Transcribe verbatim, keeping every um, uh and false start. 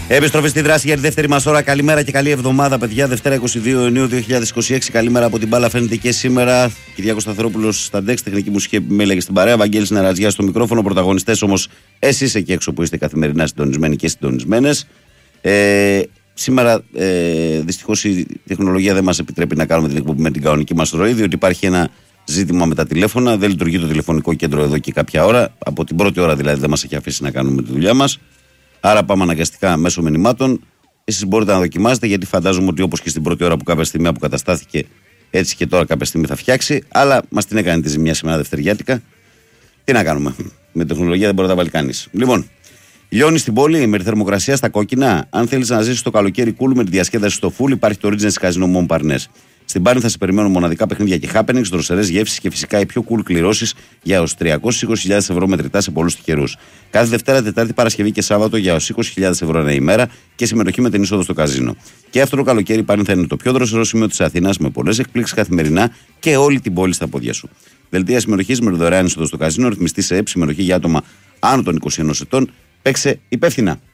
Επιστροφή στη δράση για τη δεύτερη μας ώρα. Καλημέρα και καλή εβδομάδα, παιδιά. Δευτέρα είκοσι δύο Ιουνίου δύο χιλιάδες είκοσι έξι. Καλημέρα από την μπάλα. Φαίνεται και σήμερα. Κυριάκος Σταθερόπουλος στα ντεξ, τεχνική μουσική επιμέλεια στην παρέα. Βαγγέλης Νερατζιάς στο μικρόφωνο. Πρωταγωνιστές όμως εσείς εκεί έξω που είστε καθημερινά συντονισμένοι και συντονισμένες. Ε, σήμερα ε, δυστυχώς η τεχνολογία δεν μας επιτρέπει να κάνουμε την εκπομπή με την κανονική μας ροή, διότι υπάρχει ένα ζήτημα με τα τηλέφωνα. Δεν λειτουργεί το τηλεφωνικό κέντρο εδώ και κάποια ώρα. Από την πρώτη ώρα δηλαδή δεν μας έχει αφήσει να κάνουμε τη δουλειά μας. Άρα πάμε αναγκαστικά μέσω μηνυμάτων. Εσείς μπορείτε να δοκιμάσετε, γιατί φαντάζομαι ότι όπως και στην πρώτη ώρα που κάποια στιγμή αποκαταστάθηκε, έτσι και τώρα κάποια στιγμή θα φτιάξει. Αλλά μας την έκανε τη ζημιά σήμερα δευτεριάτικα. Τι να κάνουμε. Με τεχνολογία δεν μπορεί να τα βάλει κανείς. Λοιπόν, λιώνει στην πόλη με τη θερμοκρασία στα κόκκινα. Αν θέλεις να ζήσεις το καλοκαίρι cool με τη διασκέδαση στο full, υπάρχει το Regency Casino Montparnasse. Στην Πάρνη θα σε περιμένουν μοναδικά παιχνίδια και happenings, δροσερές γεύσεις και φυσικά οι πιο cool κληρώσεις για έως τριακόσιες είκοσι χιλιάδες ευρώ μετρητά σε πολλούς τυχερούς. Κάθε Δευτέρα, Τετάρτη, Παρασκευή και Σάββατο για έως είκοσι χιλιάδες ευρώ ανά ημέρα και συμμετοχή με την είσοδο στο καζίνο. Και αυτό το καλοκαίρι η Πάρνη θα είναι το πιο δροσερό σημείο της Αθήνας με πολλές εκπλήξεις καθημερινά και όλη την πόλη στα πόδια σου. Δελτία συμμετοχής με δωρεάν είσοδο στο καζίνο, ρυθμιστή σε ΕΠ, συμμετοχή για άτομα άνω των είκοσι ενός ετών. Παίξε υπεύθυνα.